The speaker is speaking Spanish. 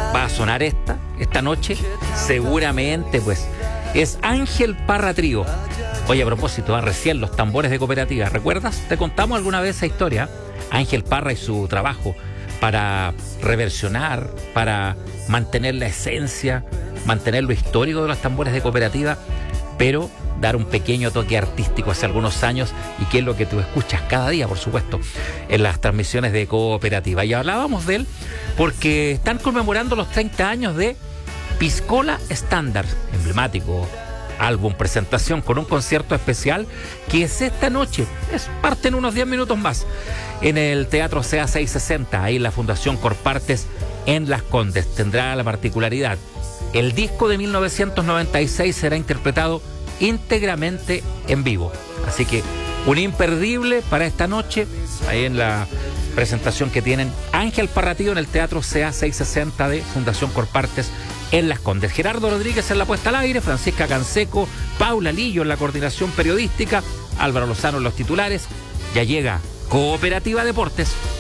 va a sonar esta noche, seguramente pues es Ángel Parra Trío. Oye, a propósito, recién los tambores de cooperativa, ¿recuerdas? Te contamos alguna vez esa historia. Ángel Parra y su trabajo para reversionar, para mantener la esencia, mantener lo histórico de los tambores de cooperativa, pero dar un pequeño toque artístico hace algunos años, y que es lo que tú escuchas cada día, por supuesto, en las transmisiones de cooperativa. Y hablábamos de él porque están conmemorando los 30 años de Piscola Standard, emblemático álbum presentación con un concierto especial que es esta noche, parte en unos 10 minutos más, en el Teatro CA 660, ahí en la Fundación Corpartes en Las Condes. Tendrá la particularidad, el disco de 1996 será interpretado íntegramente en vivo, así que un imperdible para esta noche, ahí en la presentación que tienen Ángel Parra Trío en el Teatro CA 660 de Fundación Corpartes en Las Condes. Gerardo Rodríguez en la puesta al aire, Francisca Canseco, Paula Lillo en la coordinación periodística, Álvaro Lozano en los titulares. Ya llega Cooperativa Deportes.